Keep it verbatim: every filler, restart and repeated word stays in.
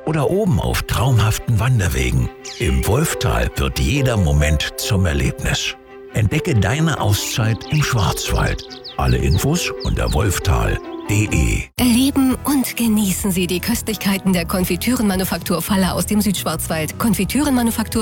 oder oben auf traumhaften Wanderwegen. Im Wolftal wird jeder Moment zum Erlebnis. Entdecke deine Auszeit im Schwarzwald. Alle Infos unter wolftal punkt de. Erleben und genießen Sie die Köstlichkeiten der Konfitürenmanufaktur Faller aus dem Südschwarzwald. Konfitürenmanufaktur